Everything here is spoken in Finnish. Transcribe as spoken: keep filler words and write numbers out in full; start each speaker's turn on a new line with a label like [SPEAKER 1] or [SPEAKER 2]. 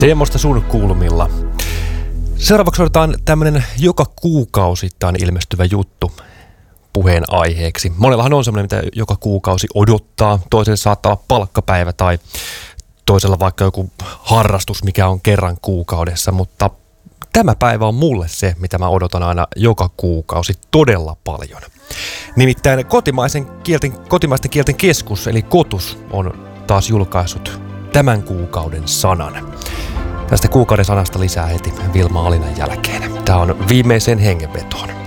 [SPEAKER 1] Teemosta sun kulmilla. Seuraavaksi otetaan tämmöinen joka kuukausittain ilmestyvä juttu puheen aiheeksi. Monellahan on semmoinen, mitä joka kuukausi odottaa. Toiselle saattaa olla palkkapäivä tai toisella vaikka joku harrastus, mikä on kerran kuukaudessa, mutta tämä päivä on mulle se, mitä mä odotan aina joka kuukausi todella paljon. Nimittäin kotimaisen kielten, kotimaisten kielten keskus, eli KOTUS, on taas julkaissut tämän kuukauden sanan. Tästä kuukauden sanasta lisää heti Vilma Alinan jälkeen. Tämä on viimeiseen hengenvetoon.